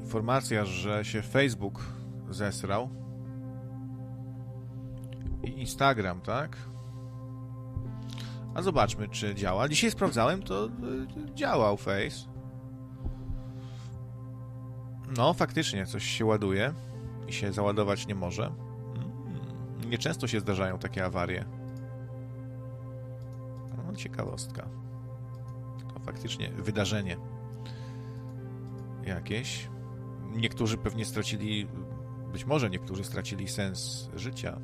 informacja, że się Facebook zesrał i Instagram, tak? A zobaczmy, czy działa. Dzisiaj sprawdzałem, to działał Face. No, faktycznie coś się ładuje i się załadować nie może. Nieczęsto się zdarzają takie awarie. No, ciekawostka. To faktycznie wydarzenie jakieś. Niektórzy pewnie stracili, być może niektórzy stracili sens życia.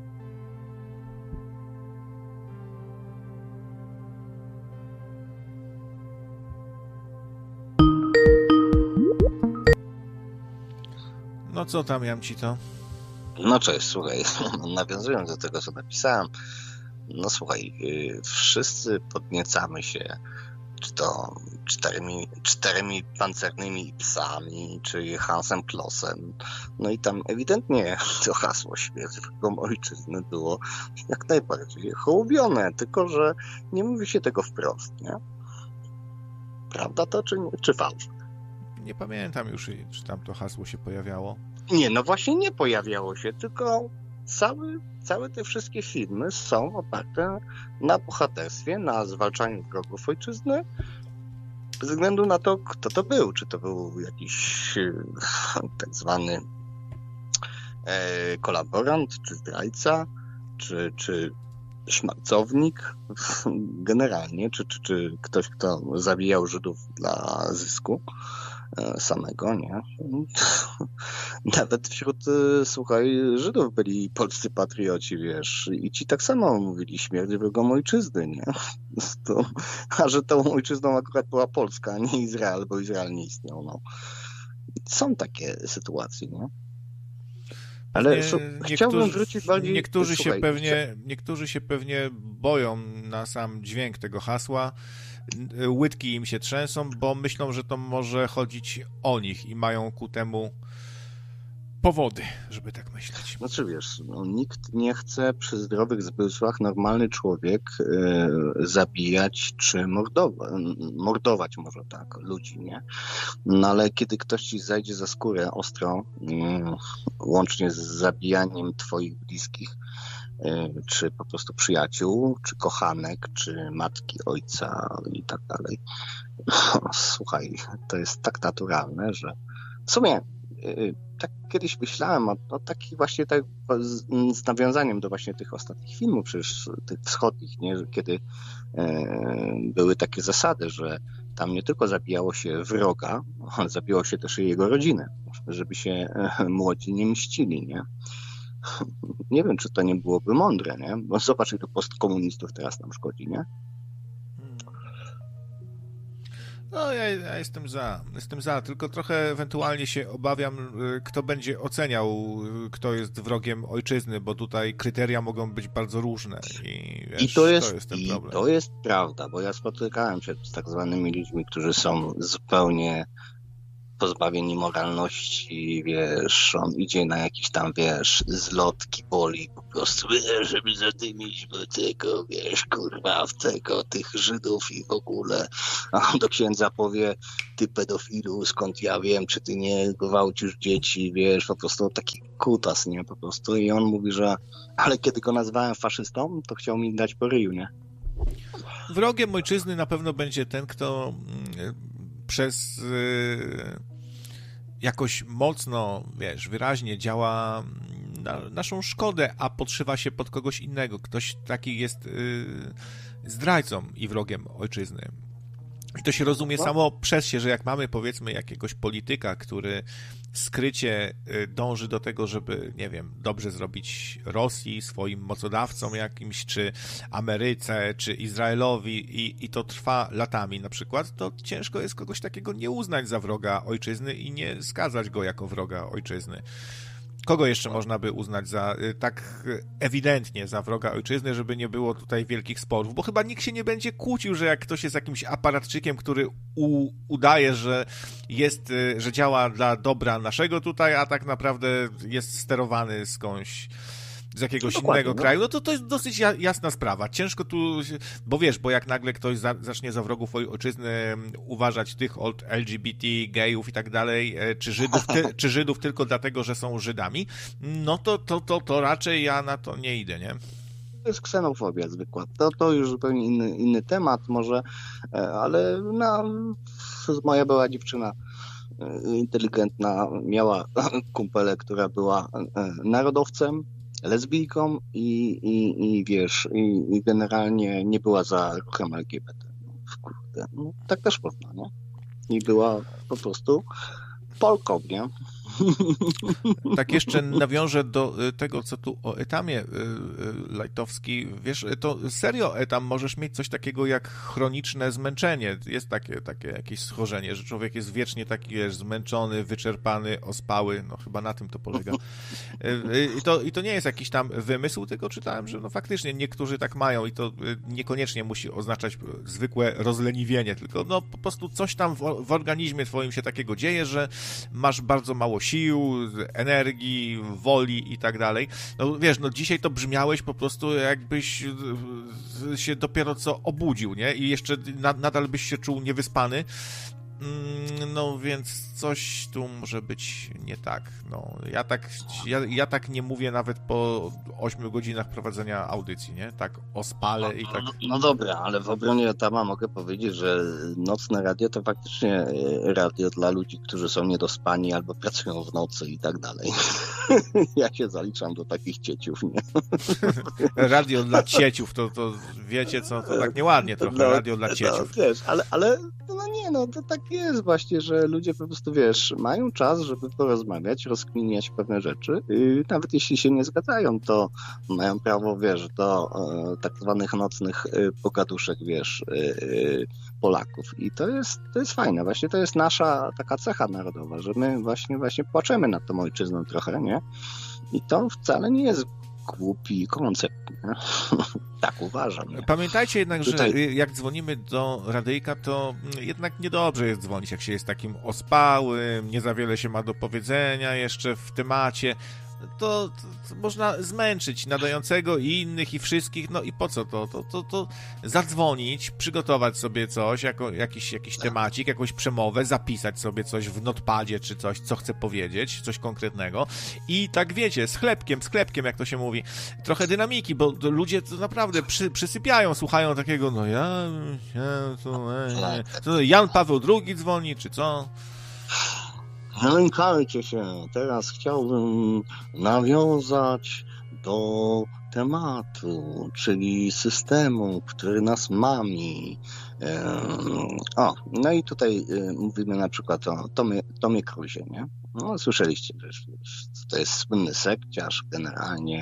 No co tam, Jamci, to? No cześć, słuchaj, nawiązując do tego, co napisałem, no słuchaj, wszyscy podniecamy się, czy to czteremi pancernymi psami, czy Hansem Klossem, no i tam ewidentnie to hasło śmierć wrogom ojczyzny było jak najbardziej hołubione, tylko że nie mówi się tego wprost, nie? Prawda to, czy fałsz? Nie pamiętam już, czy tam to hasło się pojawiało. Nie, no właśnie nie pojawiało się, tylko całe te wszystkie filmy są oparte na bohaterstwie, na zwalczaniu wrogów ojczyzny, bez względu na to, kto to był. Czy to był jakiś tak zwany kolaborant, czy zdrajca, czy szmarcownik generalnie, czy ktoś, kto zabijał Żydów dla zysku samego, nie? Nawet wśród, słuchaj, Żydów byli polscy patrioci, wiesz, i ci tak samo mówili śmierć wrogom ojczyzny, nie? A że tą ojczyzną akurat była Polska, a nie Izrael, bo Izrael nie istniał, no. Są takie sytuacje, nie? Ale chciałbym wrócić bardziej... Niektórzy się pewnie boją na sam dźwięk tego hasła. Łydki im się trzęsą, bo myślą, że to może chodzić o nich i mają ku temu powody, żeby tak myśleć. Znaczy wiesz, no, nikt nie chce przy zdrowych zmysłach normalny człowiek zabijać czy mordować może tak, ludzi, nie? No ale kiedy ktoś ci zajdzie za skórę ostro, łącznie z zabijaniem twoich bliskich, czy po prostu przyjaciół, czy kochanek, czy matki, ojca i tak dalej. Słuchaj, to jest tak naturalne, że w sumie tak kiedyś myślałem o takich właśnie tak z nawiązaniem do właśnie tych ostatnich filmów, przecież tych wschodnich, nie? Kiedy były takie zasady, że tam nie tylko zabijało się wroga, ale zabijało się też i jego rodzinę, żeby się młodzi nie mścili, nie? Nie wiem, czy to nie byłoby mądre, nie? Bo zobacz, ile postkomunistów teraz nam szkodzi, nie? No, ja jestem za, tylko trochę ewentualnie się obawiam, kto będzie oceniał, kto jest wrogiem ojczyzny, bo tutaj kryteria mogą być bardzo różne i wiesz, I to jest ten problem. To jest prawda, bo ja spotykałem się z tak zwanymi ludźmi, którzy są zupełnie pozbawieni moralności, wiesz, on idzie na jakiś tam, wiesz, zlotki boli, po prostu, wiesz, żeby zadymić tego, wiesz, kurwa, w tego, tych Żydów i w ogóle, a on do księdza powie, ty pedofilu, skąd ja wiem, czy ty nie gwałcisz dzieci, wiesz, po prostu taki kutas, nie, po prostu, i on mówi, że, ale kiedy go nazwałem faszystą, to chciał mi dać po ryju, nie? Wrogiem ojczyzny na pewno będzie ten, kto przez jakoś mocno, wiesz, wyraźnie działa na naszą szkodę, a podszywa się pod kogoś innego. Ktoś taki jest zdrajcą i wrogiem ojczyzny. I to się rozumie samo przez się, że jak mamy, powiedzmy, jakiegoś polityka, który skrycie dąży do tego, żeby, nie wiem, dobrze zrobić Rosji, swoim mocodawcom jakimś, czy Ameryce, czy Izraelowi i to trwa latami na przykład, to ciężko jest kogoś takiego nie uznać za wroga ojczyzny i nie skazać go jako wroga ojczyzny. Kogo jeszcze można by uznać za tak ewidentnie za wroga ojczyzny, żeby nie było tutaj wielkich sporów? Bo chyba nikt się nie będzie kłócił, że jak ktoś jest jakimś aparatczykiem, który udaje, że jest, że działa dla dobra naszego tutaj, a tak naprawdę jest sterowany skądś z jakiegoś innego kraju, no to jest dosyć jasna sprawa. Ciężko tu, bo wiesz, bo jak nagle ktoś zacznie za wrogów ojczyzny uważać tych od LGBT, gejów i tak dalej, czy Żydów tylko dlatego, że są Żydami, no to raczej ja na to nie idę, nie? To jest ksenofobia zwykła. To już zupełnie inny temat może, ale moja była dziewczyna inteligentna, miała kumpelę, która była narodowcem, lesbijką i wiesz, i generalnie nie była za ruchem LGBT. Kurde, no, tak też można, nie? I była po prostu Polką, nie? Tak jeszcze nawiążę do tego, co tu o Etamie Lajtowski. Wiesz, to serio Etam możesz mieć coś takiego jak chroniczne zmęczenie. Jest takie jakieś schorzenie, że człowiek jest wiecznie taki, wiesz, zmęczony, wyczerpany, ospały. No chyba na tym to polega. I to nie jest jakiś tam wymysł, tylko czytałem, że no faktycznie niektórzy tak mają i to niekoniecznie musi oznaczać zwykłe rozleniwienie, tylko no po prostu coś tam w organizmie twoim się takiego dzieje, że masz bardzo mało sił, energii, woli i tak dalej. No wiesz, no dzisiaj to brzmiałeś po prostu jakbyś się dopiero co obudził, nie? I jeszcze nadal byś się czuł niewyspany. No więc coś tu może być nie tak. No, ja tak nie mówię nawet po 8 godzinach prowadzenia audycji, nie? Tak ospale i tak. No dobra, ale w obronie Etama mogę powiedzieć, że nocne radio to faktycznie radio dla ludzi, którzy są niedospani albo pracują w nocy i tak dalej. Ja się zaliczam do takich cieciów, nie? Radio dla cieciów, to wiecie co, to tak nieładnie trochę, radio dla cieciów. No, wiesz, ale to tak jest właśnie, że ludzie po prostu, wiesz, mają czas, żeby porozmawiać, rozkminiać pewne rzeczy. Nawet jeśli się nie zgadzają, to mają prawo, wiesz, do tak zwanych nocnych pogaduszek, wiesz, Polaków. I to jest fajne. Właśnie to jest nasza taka cecha narodowa, że my właśnie płaczemy nad tą ojczyzną trochę, nie? I to wcale nie jest głupi koncept. Tak uważam. Nie? Pamiętajcie jednak, że jak dzwonimy do radyjka, to jednak niedobrze jest dzwonić, jak się jest takim ospałym, nie za wiele się ma do powiedzenia jeszcze w temacie. To można zmęczyć nadającego i innych i wszystkich, no i po co to zadzwonić, przygotować sobie coś, jakiś temacik, jakąś przemowę, zapisać sobie coś w notepadzie czy coś, co chcę powiedzieć, coś konkretnego i tak wiecie, z chlebkiem, jak to się mówi, trochę dynamiki, bo ludzie to naprawdę przysypiają, słuchają takiego, no Jan Paweł II dzwoni, czy co? Lękajcie się, teraz chciałbym nawiązać do tematu, czyli systemu, który nas mami. No i tutaj mówimy na przykład o Tomie Cruisie, nie? No, słyszeliście, że to jest słynny sekciarz generalnie.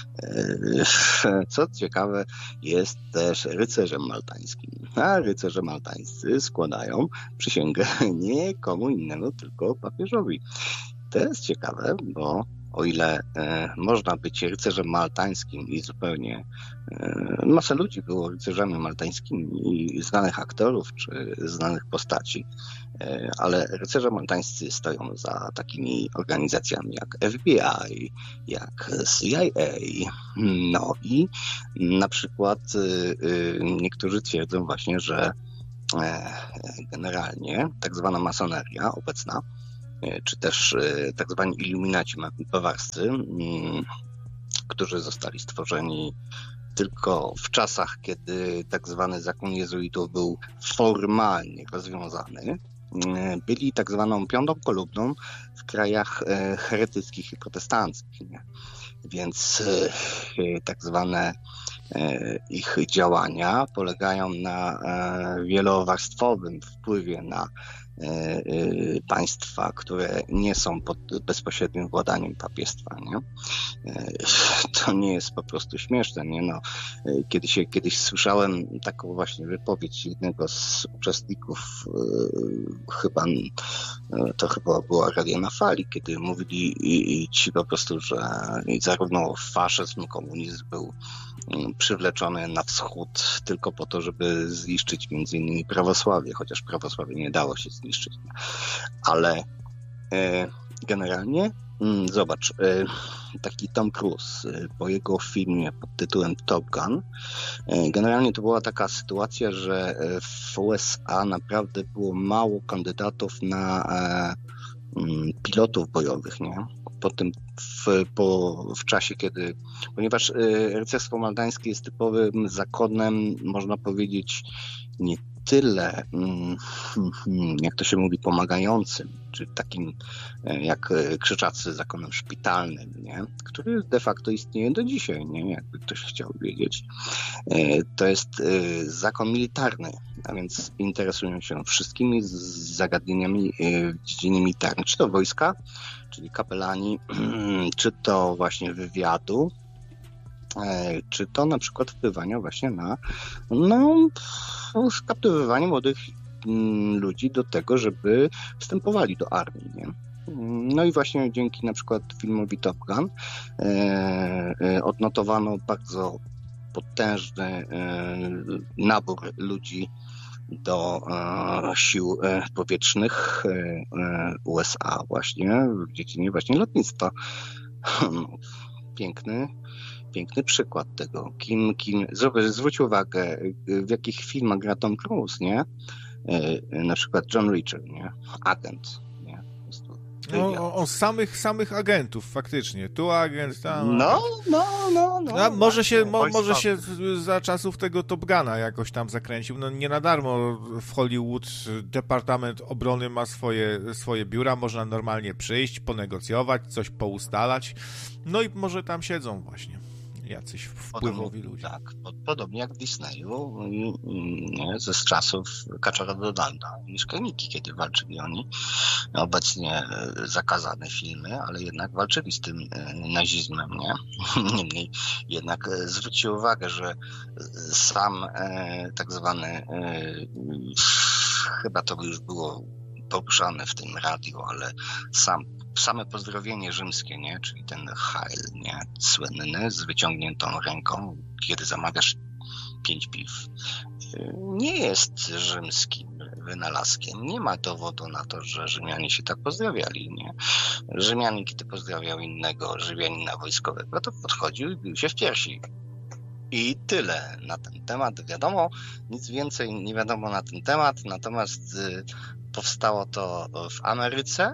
Co ciekawe, jest też rycerzem maltańskim. A rycerze maltańscy składają przysięgę nie komu innemu, tylko papieżowi. To jest ciekawe, bo o ile można być rycerzem maltańskim i zupełnie masa ludzi było rycerzami maltańskimi i znanych aktorów czy znanych postaci, ale rycerze maltańscy stoją za takimi organizacjami jak FBI, jak CIA. No i na przykład niektórzy twierdzą właśnie, że generalnie tak zwana masoneria obecna, czy też tak zwani iluminaci bawarscy, którzy zostali stworzeni tylko w czasach, kiedy tak zwany zakon jezuitów był formalnie rozwiązany, byli tak zwaną piątą kolumną w krajach heretyckich i protestanckich. Nie? Więc tak zwane ich działania polegają na wielowarstwowym wpływie na państwa, które nie są pod bezpośrednim władaniem papiestwa, nie? To nie jest po prostu śmieszne, nie? No, kiedyś słyszałem taką właśnie wypowiedź jednego z uczestników, chyba była Radio na Fali, kiedy mówili ci po prostu, że zarówno faszyzm, komunizm był przywleczony na wschód tylko po to, żeby zniszczyć między innymi prawosławie, chociaż prawosławie nie dało się zniszczyć. Ale generalnie Zobacz, taki Tom Cruise po jego filmie pod tytułem Top Gun, generalnie to była taka sytuacja, że w USA naprawdę było mało kandydatów na pilotów bojowych, nie? W czasie, ponieważ rycerstwo maltańskie jest typowym zakonem, można powiedzieć, nie tyle, jak to się mówi, pomagającym, czy takim jak krzyżacy zakonem szpitalnym, nie? Który de facto istnieje do dzisiaj, nie? Jakby ktoś chciał wiedzieć. To jest zakon militarny, a więc interesują się wszystkimi zagadnieniami w dziedzinie militarnej, czy to wojska, czyli kapelani, czy to właśnie wywiadu, czy to na przykład wpływania właśnie na skapitywowanie młodych ludzi do tego, żeby wstępowali do armii, nie? No i właśnie dzięki na przykład filmowi Top Gun odnotowano bardzo potężny nabór ludzi do sił powietrznych USA właśnie w dziedzinie właśnie lotnictwa. Piękny przykład tego. Zwróć uwagę, w jakich filmach gra Tom Cruise, nie? Na przykład John Reacher, nie? Agent, nie? O samych agentów, faktycznie. Tu agent, tam... No. A może się za czasów tego Top Guna jakoś tam zakręcił. No nie na darmo w Hollywood Departament Obrony ma swoje biura, można normalnie przyjść, ponegocjować, coś poustalać. No i może tam siedzą właśnie jacyś wpływowi ludzie. Tak, podobnie jak w Disneyu, ze z czasów Kaczora Donalda i Szklaniki, kiedy walczyli oni. Obecnie zakazane filmy, ale jednak walczyli z tym nazizmem, nie? Niemniej jednak zwróćcie uwagę, że sam tak zwany, chyba to by już było poruszane w tym radiu, ale same pozdrowienie rzymskie, nie? Czyli ten Heil, nie? Słynny, z wyciągniętą ręką, kiedy zamawiasz 5 piw, nie jest rzymskim wynalazkiem. Nie ma dowodu na to, że Rzymianie się tak pozdrawiali, nie? Rzymianie, kiedy pozdrawiał innego Rzymianina wojskowego, to podchodził i bił się w piersi. I tyle na ten temat. Wiadomo, nic więcej nie wiadomo na ten temat, natomiast powstało to w Ameryce.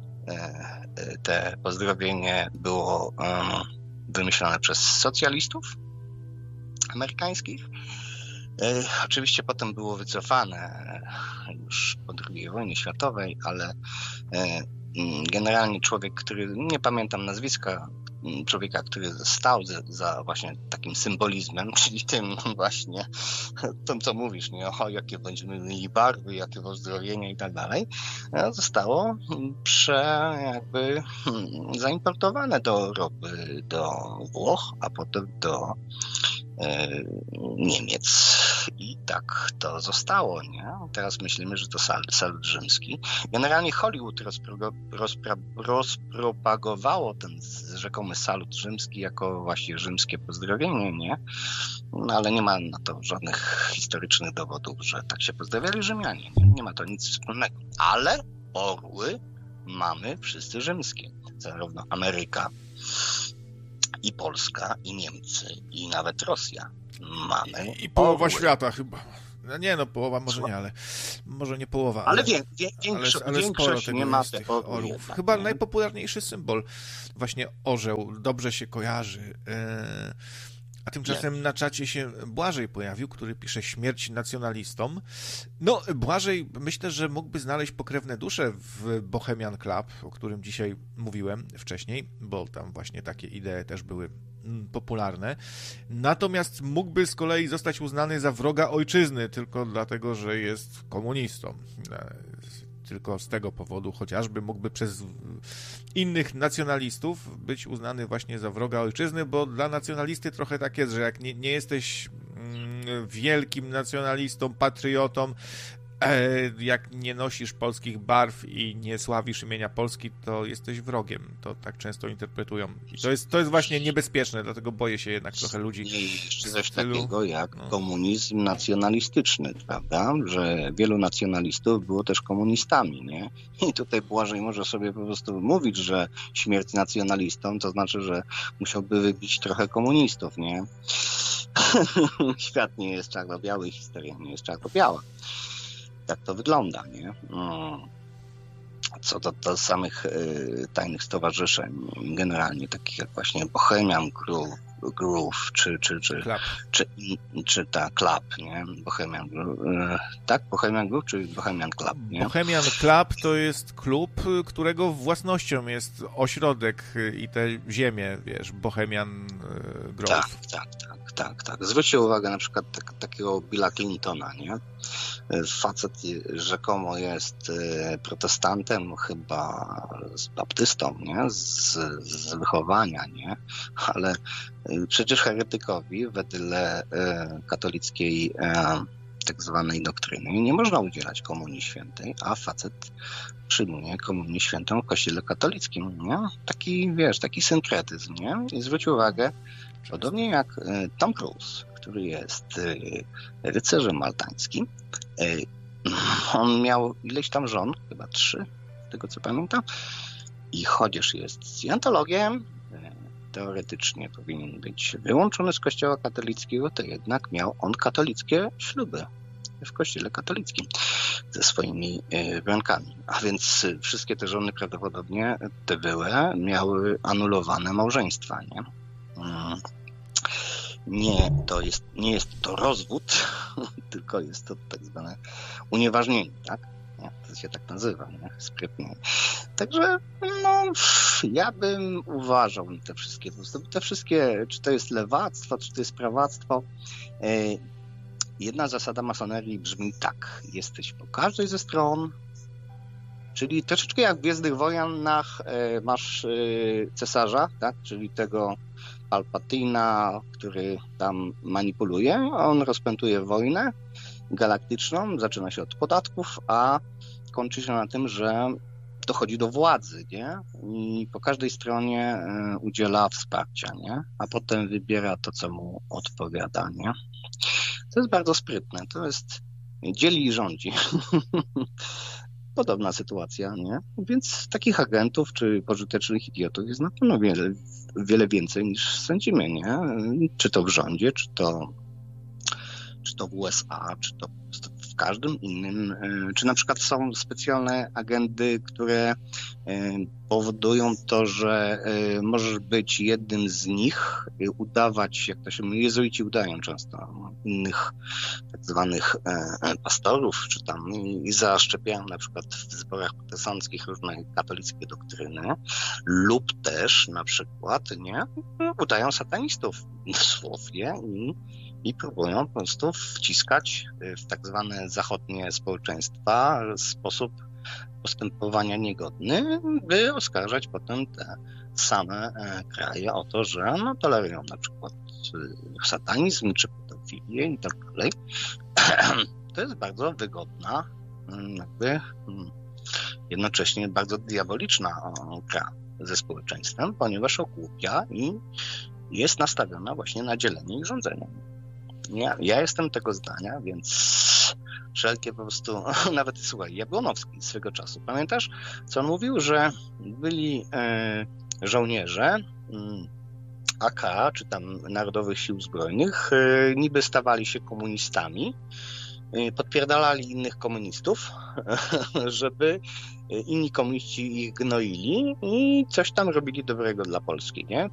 Te pozdrowienie było wymyślone przez socjalistów amerykańskich. Oczywiście potem było wycofane już po II wojnie światowej, ale generalnie człowiek, który, nie pamiętam nazwiska, człowieka, który stał za właśnie takim symbolizmem, czyli tym właśnie, tym co mówisz, nie? Jakie będziemy mieli barwy, jakie pozdrowienia i tak dalej, zostało zaimportowane do Europy, do Włoch, a potem do Niemiec. I tak to zostało, nie? Teraz myślimy, że to salut rzymski. Generalnie Hollywood rozpropagowało ten rzekomy salut rzymski jako właśnie rzymskie pozdrowienie, nie? No, ale nie ma na to żadnych historycznych dowodów, że tak się pozdrawiali Rzymianie. Nie ma to nic wspólnego. Ale orły mamy wszyscy rzymskie. Zarówno Ameryka, i Polska, i Niemcy, i nawet Rosja. Mamy I połowa świata chyba. No połowa może nie, ale może nie połowa. Ale większość nie ma tych orłów. Chyba najpopularniejszy symbol, właśnie orzeł, dobrze się kojarzy. A tymczasem na czacie się Błażej pojawił, który pisze śmierć nacjonalistom. No, Błażej myślę, że mógłby znaleźć pokrewne dusze w Bohemian Club, o którym dzisiaj mówiłem wcześniej, bo tam właśnie takie idee też były popularne. Natomiast mógłby z kolei zostać uznany za wroga ojczyzny tylko dlatego, że jest komunistą. Tylko z tego powodu chociażby mógłby przez innych nacjonalistów być uznany właśnie za wroga ojczyzny, bo dla nacjonalisty trochę tak jest, że jak nie jesteś wielkim nacjonalistą, patriotą, jak nie nosisz polskich barw i nie sławisz imienia Polski, to jesteś wrogiem. To tak często interpretują. I to jest właśnie niebezpieczne, dlatego boję się jednak trochę ludzi. Jeszcze coś takiego jak komunizm nacjonalistyczny, prawda? Że wielu nacjonalistów było też komunistami, nie? I tutaj Błażej może sobie po prostu mówić, że śmierć nacjonalistom to znaczy, że musiałby wybić trochę komunistów, nie? Świat nie jest czarno-biały, historia nie jest czarno-biała. Tak to wygląda, nie? Co do samych tajnych stowarzyszeń, generalnie takich jak właśnie Bohemian Groove, czy ta Club, nie? Bohemian Groove, tak? Bohemian Groove, czy Bohemian Club, nie? Bohemian Club to jest klub, którego własnością jest ośrodek i te ziemie, wiesz, Bohemian Grove. Tak. Zwróćcie uwagę na przykład takiego Billa Clintona, nie? Facet rzekomo jest protestantem, chyba z baptystą, nie? Z wychowania, nie? Ale przecież heretykowi wedle katolickiej tak zwanej doktryny nie można udzielać komunii świętej, a facet przyjmuje komunię świętą w kościele katolickim, nie? Taki synkretyzm, nie? I zwróć uwagę, podobnie jak Tom Cruise, który jest rycerzem maltańskim, on miał ileś tam żon, chyba 3, z tego co pamiętam, i chociaż jest scjentologiem, teoretycznie powinien być wyłączony z kościoła katolickiego, to jednak miał on katolickie śluby w kościele katolickim ze swoimi wronkami. A więc wszystkie te żony prawdopodobnie, te były, miały anulowane małżeństwa, nie? Nie jest to rozwód, tylko jest to tak zwane unieważnienie, tak? Nie, to się tak nazywa, nie? Sprytnie. Także, ja bym uważał na te wszystkie, czy to jest lewactwo, czy to jest prawactwo. Jedna zasada masonerii brzmi tak: jesteś po każdej ze stron, czyli troszeczkę jak w Gwiezdnych Wojnach masz cesarza, tak? Czyli tego Palpatina, który tam manipuluje. On rozpętuje wojnę galaktyczną, zaczyna się od podatków, a kończy się na tym, że dochodzi do władzy, nie? I po każdej stronie udziela wsparcia, nie? A potem wybiera to, co mu odpowiada, nie? To jest bardzo sprytne. To jest dzieli i rządzi. Podobna sytuacja, nie? Więc takich agentów czy pożytecznych idiotów jest na pewno wiele więcej niż sądzimy, nie? Czy to w rządzie, czy to w USA, czy to w każdym innym, czy na przykład są specjalne agendy, które powodują to, że możesz być jednym z nich, udawać, jak to się mówi, jezuici udają często innych tak zwanych pastorów, czy tam i zaszczepiają na przykład w zborach protestanckich różne katolickie doktryny, lub też na przykład, nie, udają satanistów dosłownie i próbują po prostu wciskać w tak zwane zachodnie społeczeństwa sposób postępowania niegodny, by oskarżać potem te same kraje o to, że tolerują na przykład satanizm czy pedofilię i tak dalej. To jest bardzo wygodna, jakby jednocześnie bardzo diaboliczna gra ze społeczeństwem, ponieważ ogłupia i jest nastawiona właśnie na dzielenie i rządzenie. Ja jestem tego zdania, więc wszelkie po prostu, nawet słuchaj, Jabłonowski swego czasu, pamiętasz, co on mówił, że byli żołnierze AK, czy tam Narodowych Sił Zbrojnych, niby stawali się komunistami, podpierdalali innych komunistów, żeby inni komuniści ich gnoili i coś tam robili dobrego dla Polski, nie?